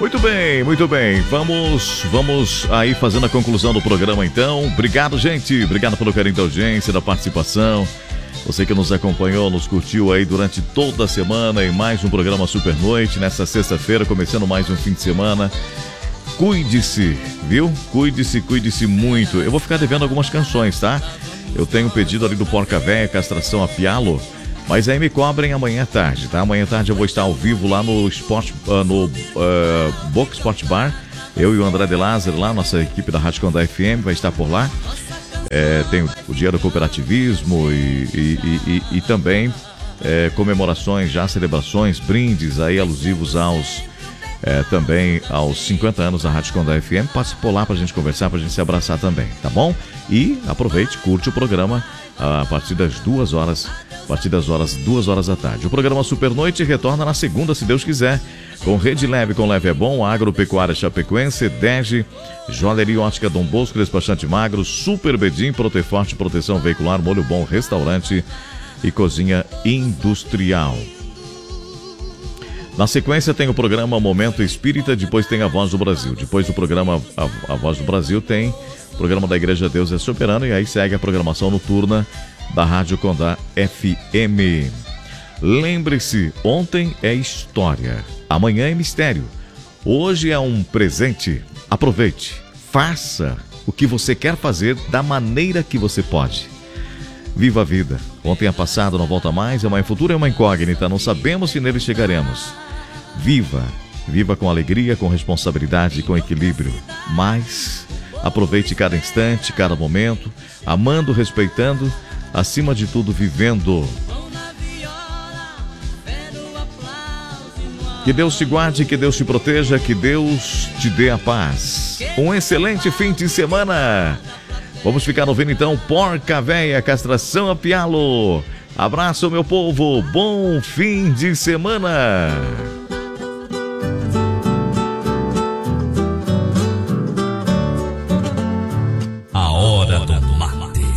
Muito bem, muito bem. Vamos aí fazendo a conclusão do programa então. Obrigado, gente. Obrigado pelo carinho da audiência, da participação. Você que nos acompanhou, nos curtiu aí durante toda a semana em mais um programa Super Noite, nessa sexta-feira, começando mais um fim de semana. Cuide-se, viu? Cuide-se muito. Eu vou ficar devendo algumas canções, tá? Eu tenho um pedido ali do Porca Véia, Castração a Pialo, mas aí me cobrem amanhã à tarde, tá? Amanhã à tarde eu vou estar ao vivo lá no Boca Sport Bar. Eu e o André de Lázaro lá, nossa equipe da Rádio Condá FM vai estar por lá. Tem o dia do cooperativismo e também comemorações, já celebrações, brindes aí alusivos também aos 50 anos da Rádio Condá FM. Passe por lá pra gente conversar, pra gente se abraçar também, tá bom? E aproveite, curte o programa a partir das 2 horas da tarde. O programa Super Noite retorna na segunda, se Deus quiser, com Rede Leve, com Leve é Bom, Agropecuária Chapecoense, DEG, Joalheria Ótica Dom Bosco, Despachante Magro, Super Bedim, Proteforte, Proteção Veicular, Molho Bom, Restaurante e Cozinha Industrial. Na sequência tem o programa Momento Espírita, depois tem a Voz do Brasil. Depois do programa a Voz do Brasil tem o programa da Igreja Deus é Soberano, e aí segue a programação noturna da Rádio Condá FM. Lembre-se, ontem é história, amanhã é mistério, hoje é um presente. Aproveite, faça o que você quer fazer da maneira que você pode. Viva a vida. Ontem é passado, não volta mais, amanhã futuro é uma incógnita, não sabemos se nele chegaremos. Viva com alegria, com responsabilidade e com equilíbrio, mas aproveite cada instante, cada momento, amando, respeitando, acima de tudo, vivendo. Que Deus te guarde, que Deus te proteja, que Deus te dê a paz. Um excelente fim de semana. Vamos ficar ouvindo então Porca Véia, Castração a Pialo. Abraço, meu povo. Bom fim de semana.